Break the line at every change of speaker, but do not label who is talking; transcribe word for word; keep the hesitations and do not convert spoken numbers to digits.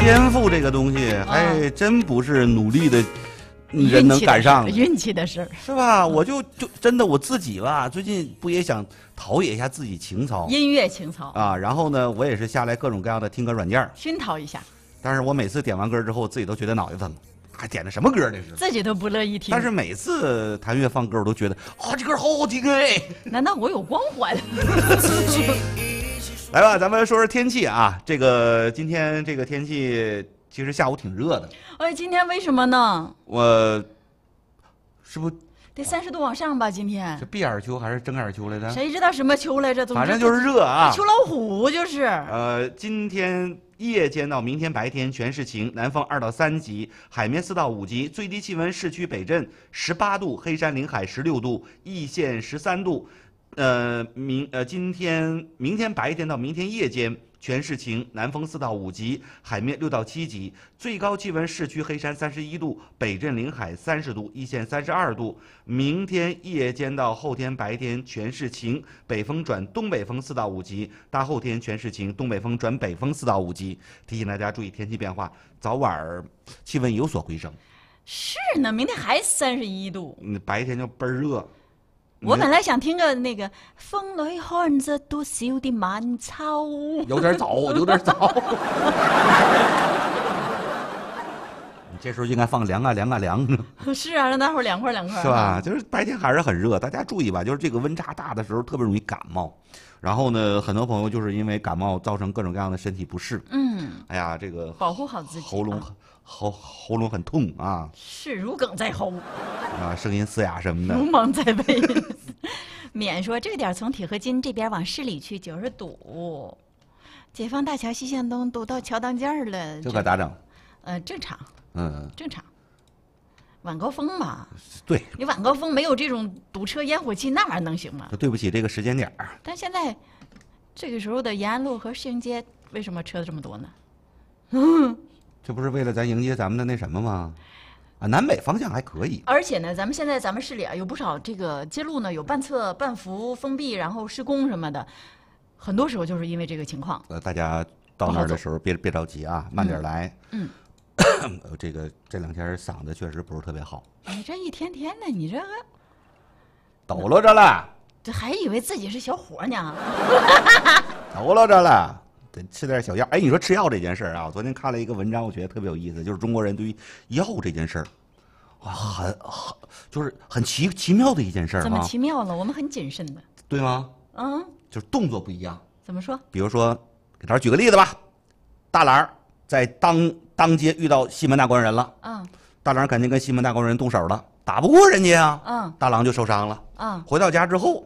天赋这个东西还真不是努力的人能赶上的，
运气的事儿
是吧？我就就真的我自己吧，最近不也想陶冶一下自己情操，
音乐情操
啊。然后呢，我也是下来各种各样的听歌软件
熏陶一下。
但是我每次点完歌之后，自己都觉得脑袋疼，还点的什么歌这是？
自己都不乐意听。
但是每次谭月放歌，我都觉得啊，这歌好好听哎！
难道我有光环？
来吧，咱们说说天气啊。这个今天这个天气其实下午挺热的。
哎，今天为什么呢？
我是不
得三十度往上吧？今天
是闭眼秋还是睁眼秋来着？
谁知道什么秋来着？
反正就是热啊，
秋老虎就是。
呃，今天夜间到明天白天全是晴，南风二到三级，海面四到五级，最低气温市区北镇十八度，黑山临海十六度，易县十三度。呃，明呃今天明天白天到明天夜间全是晴，南风四到五级，海面六到七级，最高气温市区黑山三十一度，北镇临海三十度，易县三十二度。明天夜间到后天白天全是晴，北风转东北风四到五级，大后天全是晴，东北风转北风四到五级。提醒大家注意天气变化，早晚气温有所回升。
是呢，明天还三十一度，
嗯，白天就倍儿热。
我本来想听个那个风里看着多少的满草，
有点早，有点早。你这时候应该放凉啊凉啊凉。
是啊，让大伙凉快凉快。
是吧？就是白天还是很热，大家注意吧。就是这个温差大的时候，特别容易感冒。然后呢，很多朋友就是因为感冒造成各种各样的身体不适。
嗯。
哎呀，这个
保护好自己。
喉咙喉喉咙很痛啊。
是如鲠在喉。
啊，声音嘶哑什么的。
如芒在背。免说这个点从铁河津这边往市里去九十堵，解放大桥西向东堵到桥当间了。
这可咋整？
呃，正常。
嗯。
正常。晚高峰嘛。
对。
你晚高峰没有这种堵车烟火气，那玩意儿能行吗？
对不起这个时间点儿。
但现在这个时候的延安路和市营街为什么车这么多呢？嗯。
这不是为了咱迎接咱们的那什么吗？啊，南北方向还可以。
而且呢，咱们现在咱们市里啊有不少这个街路呢有半侧半幅封闭，然后施工什么的，很多时候就是因为这个情况。
呃，大家到那儿的时候别别着急啊，慢点来。
嗯。
嗯这个这两天嗓子确实不是特别好。
你这一天天的，你这个
抖搂着了，
这还以为自己是小伙呢。
抖搂着了。得吃点小药。哎，你说吃药这件事儿啊，我昨天看了一个文章，我觉得特别有意思，就是中国人对于药这件事儿，啊，很很就是很奇奇妙的一件事儿。
怎么奇妙了？我们很谨慎的。
对吗？
嗯。
就是动作不一样。
怎么说？
比如说，给大家举个例子吧，大郎儿在当当街遇到西门大官人了。
嗯。
大郎肯定跟西门大官人动手了，打不过人家啊。
嗯。
大郎就受伤了。
嗯。
回到家之后，